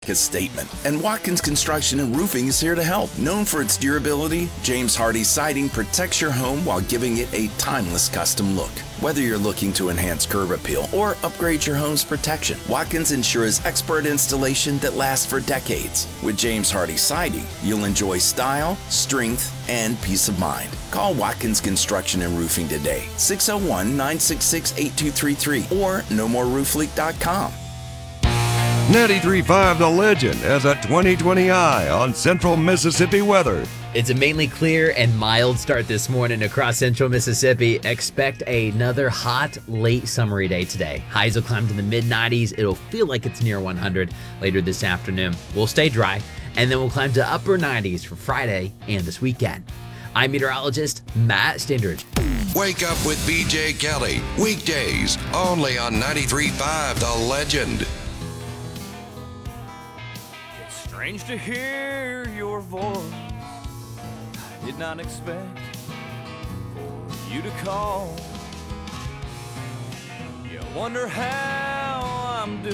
a statement, and Watkins Construction and Roofing is here to help. Known for its durability, James Hardie Siding protects your home while giving it a timeless custom look. Whether you're looking to enhance curb appeal or upgrade your home's protection, Watkins ensures expert installation that lasts for decades. With James Hardie Siding, you'll enjoy style, strength, and peace of mind. Call Watkins Construction and Roofing today, 601-966-8233 or nomoreroofleak.com. 93.5 The Legend has a 2020 eye on central Mississippi weather. It's a mainly clear and mild start this morning across central Mississippi. Expect another hot, late summery day today. Highs will climb to the mid-90s. It'll feel like it's near 100 later this afternoon. We'll stay dry, and then we'll climb to upper 90s for Friday and this weekend. I'm meteorologist Matt Stindridge. Wake up with BJ Kelly. Weekdays, only on 93.5 The Legend. Strange to hear your voice. I did not expect for you to call. You wonder how I'm doing.